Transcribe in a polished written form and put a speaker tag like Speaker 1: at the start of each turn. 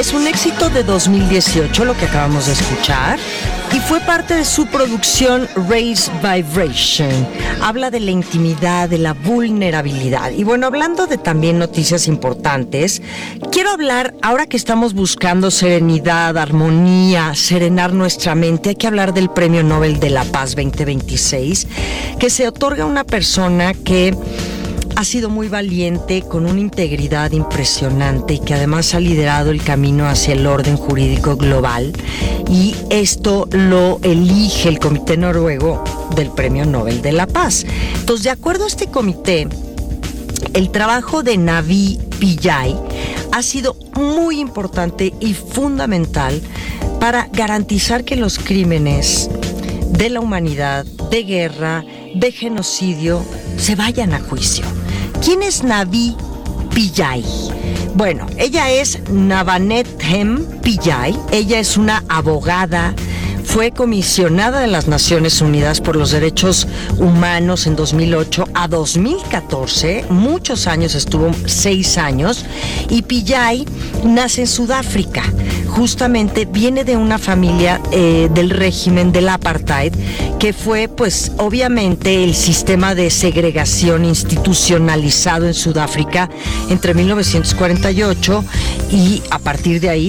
Speaker 1: Es un éxito de 2018, lo que acabamos de escuchar, y fue parte de su producción Raise Vibration. Habla de la intimidad, de la vulnerabilidad. Y bueno, hablando de también noticias importantes, quiero hablar, ahora que estamos buscando serenidad, armonía, serenar nuestra mente, hay que hablar del Premio Nobel de la Paz 2026, que se otorga a una persona que ha sido muy valiente, con una integridad impresionante y que además ha liderado el camino hacia el orden jurídico global, y esto lo elige el Comité Noruego del Premio Nobel de la Paz. Entonces, de acuerdo a este comité, el trabajo de Navi Pillay ha sido muy importante y fundamental para garantizar que los crímenes de la humanidad, de guerra, de genocidio, se vayan a juicio. ¿Quién es Navi Pillay? Bueno, ella es Navanethem Pillay. Ella es una abogada. Fue comisionada de las Naciones Unidas por los Derechos Humanos en 2008 a 2014. Muchos años, estuvo 6 años. Y Pillay nace en Sudáfrica. Justamente viene de una familia del régimen del apartheid, que fue, pues, obviamente el sistema de segregación institucionalizado en Sudáfrica entre 1948 y a partir de ahí